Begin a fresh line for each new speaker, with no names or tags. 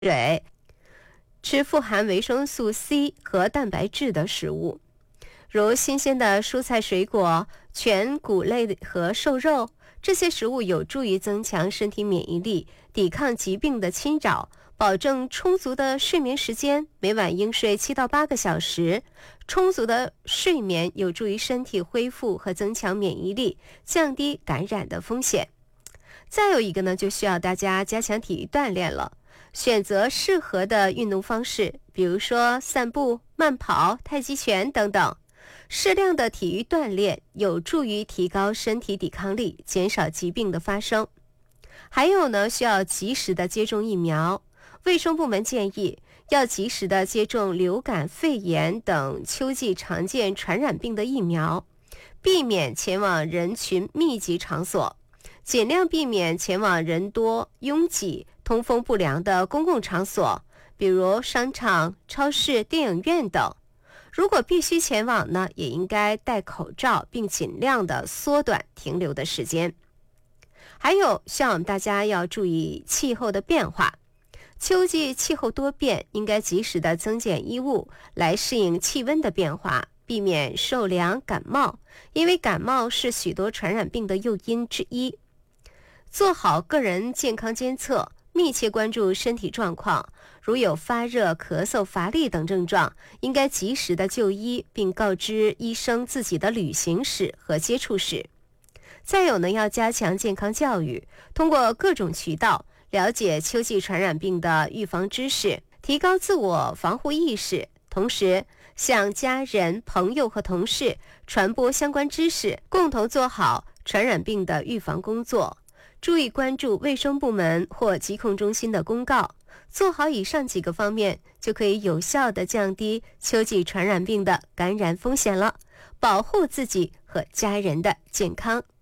水，吃富含维生素 C 和蛋白质的食物，如新鲜的蔬菜水果、全谷类和瘦肉。这些食物有助于增强身体免疫力，抵抗疾病的侵扰，保证充足的睡眠时间，每晚应睡7到8个小时。充足的睡眠有助于身体恢复和增强免疫力，降低感染的风险。再有一个呢，就需要大家加强体育锻炼了，选择适合的运动方式，比如说散步、慢跑、太极拳等等。适量的体育锻炼有助于提高身体抵抗力，减少疾病的发生。还有呢，需要及时的接种疫苗。卫生部门建议要及时的接种流感、肺炎等秋季常见传染病的疫苗，避免前往人群密集场所，尽量避免前往人多、拥挤、通风不良的公共场所，比如商场、超市、电影院等。如果必须前往呢，也应该戴口罩，并尽量的缩短停留的时间。还有，像我们大家要注意气候的变化。秋季气候多变，应该及时的增减衣物，来适应气温的变化，避免受凉感冒，因为感冒是许多传染病的诱因之一。做好个人健康监测，密切关注身体状况，如有发热、咳嗽、乏力等症状，应该及时的就医，并告知医生自己的旅行史和接触史。再有呢，要加强健康教育，通过各种渠道了解秋季传染病的预防知识，提高自我防护意识，同时向家人、朋友和同事传播相关知识，共同做好传染病的预防工作。注意关注卫生部门或疾控中心的公告，做好以上几个方面，就可以有效地降低秋季传染病的感染风险了，保护自己和家人的健康。